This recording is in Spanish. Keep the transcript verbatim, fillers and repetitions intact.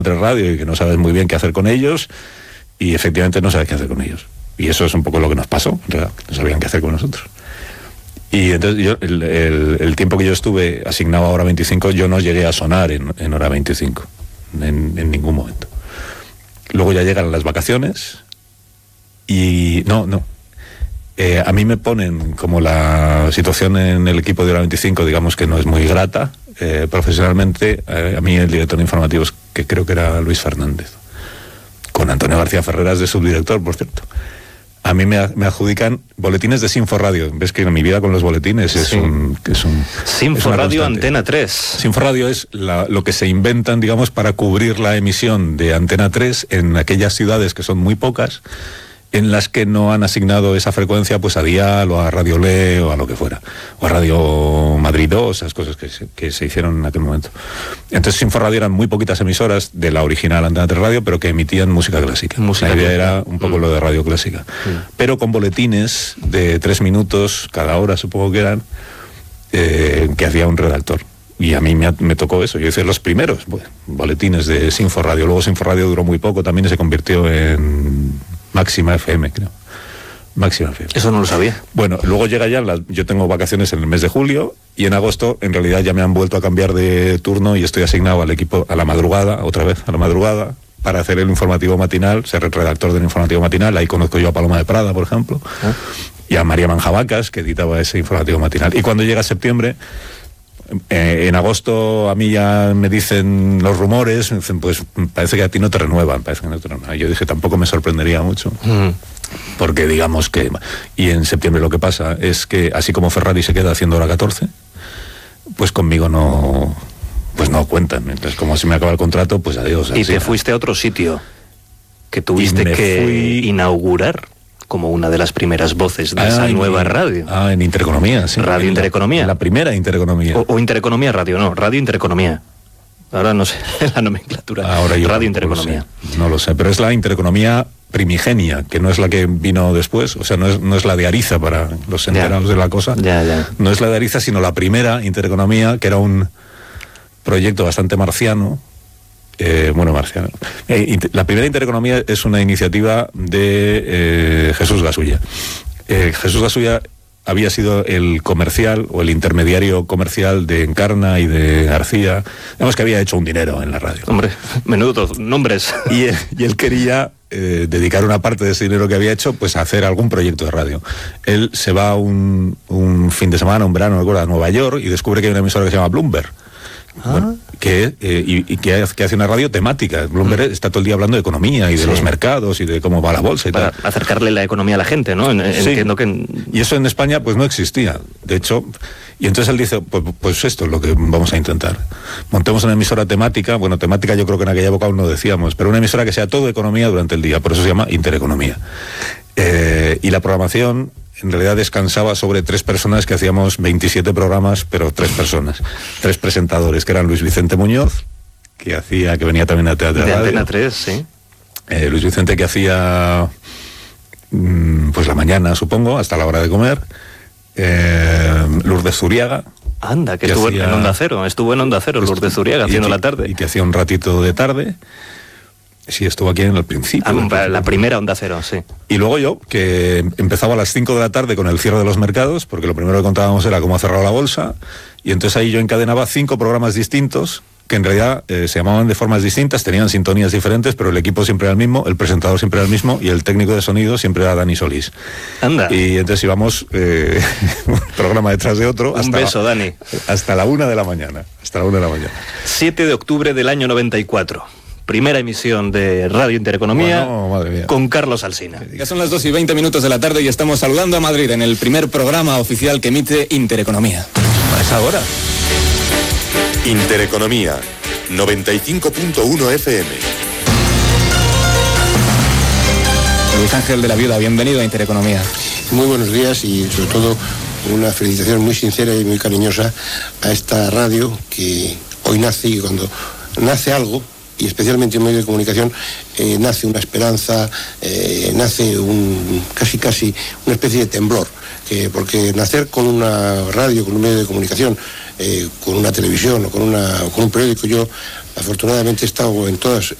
Radio y que no sabes muy bien qué hacer con ellos, y efectivamente no sabes qué hacer con ellos. Y eso es un poco lo que nos pasó, en realidad, no sabían qué hacer con nosotros. Y entonces yo, el, el, el tiempo que yo estuve asignado a Hora veinticinco, yo no llegué a sonar en, en Hora veinticinco, en, en ningún momento. Luego ya llegan las vacaciones y no, no. Eh, a mí me ponen, como la situación en el equipo de Hora veinticinco, digamos que no es muy grata, eh, profesionalmente, eh, a mí el director de informativos, que creo que era Luis Fernández, con Antonio García Ferreras de subdirector, por cierto, a mí me, me adjudican boletines de Sinforadio. Ves que mi vida con los boletines es sí. un... Es un Sinforadio Antena tres. Sinforadio es la, lo que se inventan, digamos, para cubrir la emisión de Antena tres en aquellas ciudades que son muy pocas, en las que no han asignado esa frecuencia pues a Dial o a Radio Le o a lo que fuera, o a Radio Madrid dos, esas cosas que se, que se hicieron en aquel momento. Entonces Sinforadio eran muy poquitas emisoras de la original Antena tres Radio, pero que emitían música clásica. Música la idea clásica. Era un poco mm. lo de radio clásica, mm. pero con boletines de tres minutos cada hora, supongo que eran, eh, que hacía un redactor. Y a mí me, me tocó eso. Yo hice los primeros bueno, boletines de Sinforadio. Luego Sinforadio duró muy poco, también se convirtió en Máxima F M, creo. Máxima F M. Eso no lo sabía. Bueno, luego llega ya, la, yo tengo vacaciones en el mes de julio, y en agosto, en realidad, ya me han vuelto a cambiar de turno y estoy asignado al equipo a la madrugada, otra vez a la madrugada, para hacer el informativo matinal, ser el redactor del informativo matinal. Ahí conozco yo a Paloma de Prada, por ejemplo, ¿Ah? y a María Manjabacas, que editaba ese informativo matinal. Y cuando llega septiembre, Eh, en agosto a mí ya me dicen los rumores, me dicen, pues parece que a ti no te renuevan, parece que no te renuevan. Yo dije, tampoco me sorprendería mucho, mm. porque digamos que... Y en septiembre lo que pasa es que, así como Ferrari se queda haciendo Hora catorce, pues conmigo no... Pues no cuentan. Entonces, como se me acaba el contrato, pues adiós. Y te era. Fuiste a otro sitio que tuviste que fui... inaugurar como una de las primeras voces de ah, esa en, nueva radio. Ah, en Intereconomía, sí. Radio en Intereconomía. La, la primera Intereconomía. O, o Intereconomía Radio, no, Radio Intereconomía. Ahora no sé la nomenclatura. Ahora yo Radio no, Intereconomía. No lo, sé, no lo sé, pero es la Intereconomía primigenia, que no es la que vino después, o sea, no es, no es la de Ariza, para los enterados de la cosa. Ya, ya. No es la de Ariza, sino la primera Intereconomía, que era un proyecto bastante marciano. Eh, bueno, marciano. Eh, la primera Intereconomía es una iniciativa de eh, Jesús Gasulla. Eh, Jesús Gasulla había sido el comercial o el intermediario comercial de Encarna y de García. Digamos que había hecho un dinero en la radio. Hombre, menudos nombres. Y él, y él quería eh, dedicar una parte de ese dinero que había hecho pues a hacer algún proyecto de radio. Él se va un, un fin de semana, un verano, no recuerdo, a Nueva York, y descubre que hay una emisora que se llama Bloomberg. Ah. Bueno, que, eh, y, y que, hace, que hace una radio temática. Bloomberg mm. está todo el día hablando de economía y de sí. los mercados y de cómo va la bolsa y para tal. acercarle la economía a la gente, ¿no? Sí. Entiendo que... Y eso en España pues no existía, de hecho. Y entonces él dice, pues, pues esto es lo que vamos a intentar. Montemos una emisora temática, bueno, temática yo creo que en aquella época aún no decíamos, pero una emisora que sea todo economía durante el día, por eso se llama Intereconomía. Eh, y la programación en realidad descansaba sobre tres personas que hacíamos veintisiete programas, pero tres personas, tres presentadores, que eran Luis Vicente Muñoz, que hacía, que venía también a Teatro de Antena tres, sí. Eh, Luis Vicente, que hacía mmm, pues la mañana, supongo, hasta la hora de comer. Eh, Lourdes Zuriaga. Anda, que, que estuvo hacía... en Onda Cero, estuvo en Onda Cero, Lourdes Zuriaga, haciendo que, la tarde. Y que hacía un ratito de tarde. Sí, estuvo aquí en el principio. Ah, la primera Onda Cero, sí. Y luego yo, que empezaba a las cinco de la tarde con el cierre de los mercados, porque lo primero que contábamos era cómo ha cerrado la bolsa, y entonces ahí yo encadenaba cinco programas distintos, que en realidad eh, se llamaban de formas distintas, tenían sintonías diferentes, pero el equipo siempre era el mismo, el presentador siempre era el mismo, y el técnico de sonido siempre era Dani Solís. Anda. Y entonces íbamos eh, un programa detrás de otro. Hasta un beso, la, Dani. Hasta la una de la mañana. Hasta la una de la mañana. siete de octubre del año noventa y cuatro. Primera emisión de Radio Intereconomía, bueno, madre mía, con Carlos Alsina. Ya son las dos y veinte minutos de la tarde y estamos saludando a Madrid en el primer programa oficial que emite Intereconomía. A esa hora. Intereconomía, noventa y cinco punto uno F M. Luis Ángel de la Viuda, bienvenido a Intereconomía. Muy buenos días y sobre todo una felicitación muy sincera y muy cariñosa a esta radio que hoy nace, y cuando nace algo, y especialmente en medios de comunicación, eh, nace una esperanza, eh, nace un casi casi una especie de temblor, que, porque nacer con una radio, con un medio de comunicación, eh, con una televisión o con, una, con un periódico, yo Afortunadamente he estado en todas,